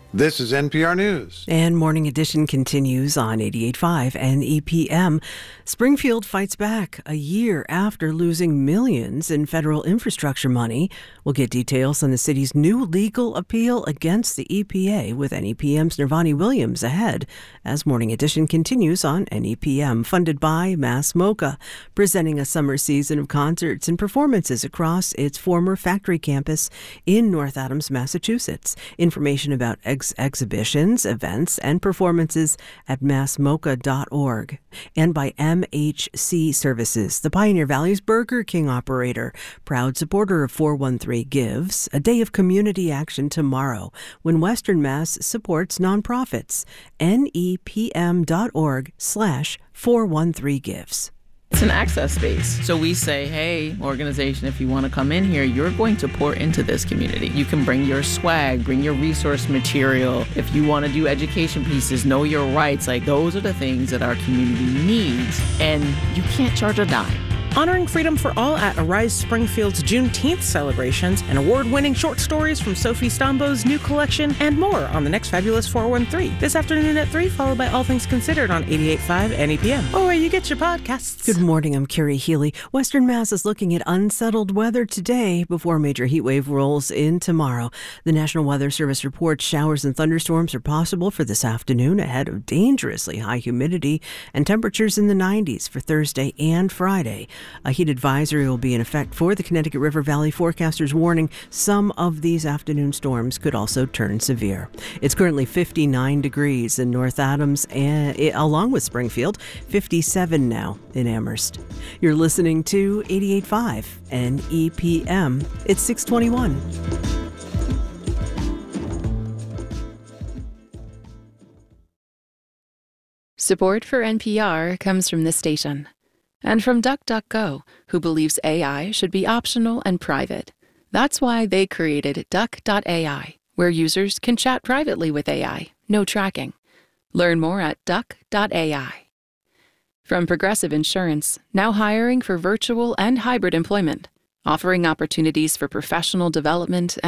This is NPR News. And Morning Edition continues on 88.5 and EPM. Springfield fights back a year after losing millions in federal infrastructure money. We'll get details on the city's new legal appeal against the EPA with NEPM's Nirvani Williams ahead as Morning Edition continues on NEPM, funded by Mass MoCA, presenting a summer season of concerts and performances across its former factory campus in North Adams, Massachusetts. Information about exhibitions, events, and performances at massmoca.org. And by MHC Services, the Pioneer Valley's Burger King operator, proud supporter of 413 Gives, a day of community action tomorrow when Western Mass supports nonprofits. nepm.org/413gives. It's an access space. So we say, hey, organization, if you want to come in here, you're going to pour into this community. You can bring your swag, bring your resource material. If you want to do education pieces, know your rights. Like, those are the things that our community needs. And you can't charge a dime. Honoring freedom for all at Arise Springfield's Juneteenth celebrations and award-winning short stories from Sophie Stambo's new collection and more on the next Fabulous 413 this afternoon at 3, followed by All Things Considered on 88.5 and EPM. Or where you get your podcasts. Good morning, I'm Carrie Healy. Western Mass is looking at unsettled weather today before a major heat wave rolls in tomorrow. The National Weather Service reports showers and thunderstorms are possible for this afternoon ahead of dangerously high humidity and temperatures in the 90s for Thursday and Friday. A heat advisory will be in effect for the Connecticut River Valley. Forecasters warning some of these afternoon storms could also turn severe. It's currently 59 degrees in North Adams and along with Springfield, 57 now in Amherst. You're listening to 88.5 and EPM. It's 6:21. Support for NPR comes from this station. And from DuckDuckGo, who believes AI should be optional and private. That's why they created Duck.ai, where users can chat privately with AI, no tracking. Learn more at Duck.ai. From Progressive Insurance, now hiring for virtual and hybrid employment, offering opportunities for professional development